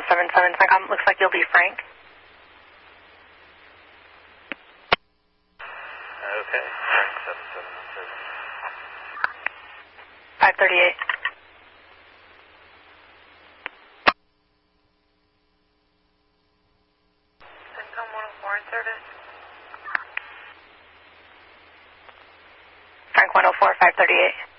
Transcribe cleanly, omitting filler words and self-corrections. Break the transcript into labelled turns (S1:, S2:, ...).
S1: 477 CENTCOM. Looks like you'll be Frank.
S2: Okay, Frank 7717.
S1: 538.
S3: CENTCOM 104 in service.
S1: Frank 104, 538.